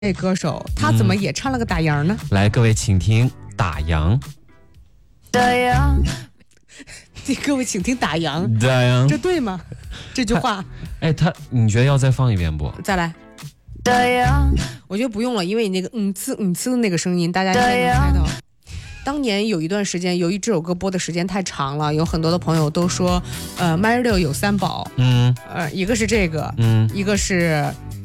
这歌手他怎么也唱了个打烊呢？ 来，各位请听打烊。 各位请听打烊， 打烊， 这对吗？这句话， 哎，你觉得要再放一遍不？ 再来。我觉得不用了，因为你那个呲的那个声音，大家应该能猜到。当年有一段时间，由于这首歌播的时间太长了，有很多的朋友都说，MY6有3宝，一个是这个，一个是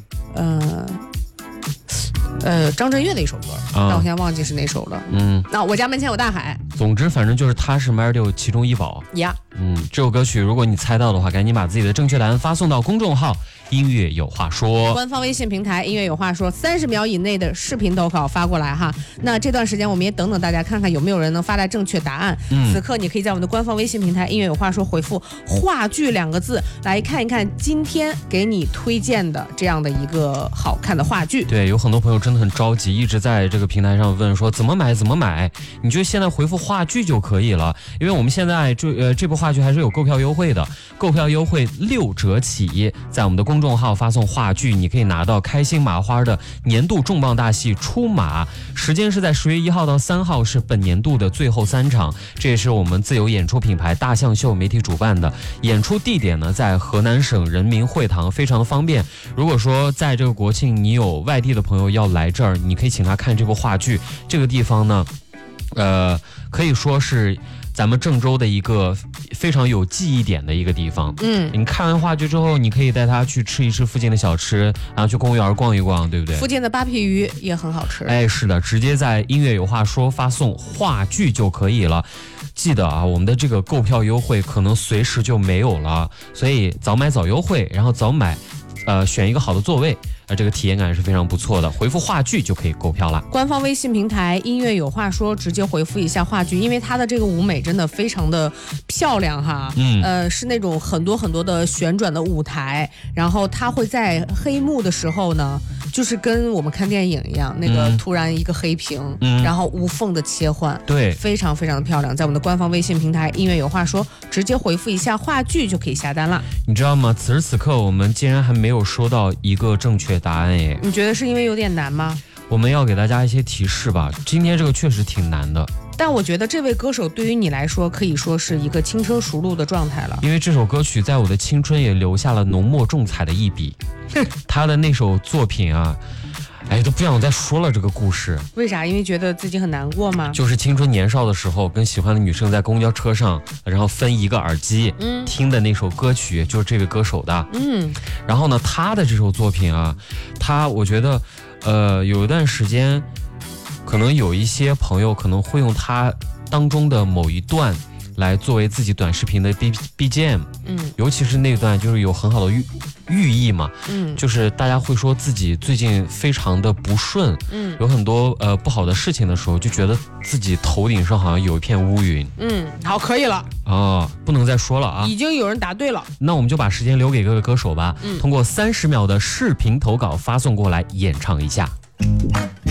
张震岳的一首歌，但我现在忘记是哪首了。那我家门前有大海。 总之，反正就是它是MY6其中1宝呀。 这首歌曲，如果你猜到的话，赶紧把自己的正确答案发送到公众号“音乐有话说” 官方微信平台“音乐有话说”，30秒以内的视频投稿发过来哈。那这段时间我们也等大家，看看有没有人能发来正确答案。此刻你可以在我们的官方微信平台“音乐有话说”回复“话剧2个字，来看一看今天给你推荐的这样的一个好看的话剧。 对，有很多朋友真的很着急，一直在这个平台上问说怎么买，你就现在回复话剧就可以了，因为我们现在这部话剧还是有购票优惠的，购票优惠6折起，在我们的公众号发送话剧，你可以拿到开心麻花的年度重磅大戏出马，时间是在10月1号到3号，是本年度的最后3场，这也是我们自由演出品牌大象秀媒体主办的，演出地点呢在河南省人民会堂，非常的方便。如果说在这个国庆你有外地的朋友要来这儿，你可以请他看这部话剧。这个地方呢可以说是咱们郑州的一个非常有记忆点的一个地方。你看完话剧之后，你可以带他去吃一吃附近的小吃，然后去公园逛一逛，对不对？ 附近的扒皮鱼也很好吃。 哎，是的，直接在音乐有话说发送话剧就可以了。记得啊，我们的这个购票优惠可能随时就没有了，所以早买早优惠，然后早买，选一个好的座位。这个体验感是非常不错的，回复话剧就可以购票了。 官方微信平台音乐有话说，直接回复一下话剧，因为它的这个舞美真的非常的漂亮哈。是那种很多的旋转的舞台，然后它会在黑幕的时候呢，就是跟我们看电影一样，那个突然一个黑屏，然后无缝的切换， 对， 非常的漂亮。在我们的官方微信平台音乐有话说，直接回复一下话剧就可以下单了。 你知道吗？此时此刻我们竟然还没有收到一个正确答案耶！ 你觉得是因为有点难吗？ 我们要给大家一些提示吧。今天这个确实挺难的， 但我觉得这位歌手对于你来说可以说是一个轻车熟路的状态了， 因为这首歌曲在我的青春也留下了浓墨重彩的一笔。他的那首作品啊，都不想再说了这个故事。 为啥？因为觉得自己很难过吗？ 就是青春年少的时候，跟喜欢的女生在公交车上，然后分一个耳机，听的那首歌曲就是这位歌手的。然后呢，他的这首作品啊，我觉得，有一段时间，可能有一些朋友可能会用他当中的某一段来作为自己短视频的 BGM，尤其是那段就是有很好的寓意嘛，就是大家会说自己最近非常的不顺，有很多不好的事情的时候，就觉得自己头顶上好像有一片乌云。 好，可以了不能再说了啊， 已经有人答对了。 那我们就把时间留给各位歌手吧，通过30秒的视频投稿发送过来演唱一下。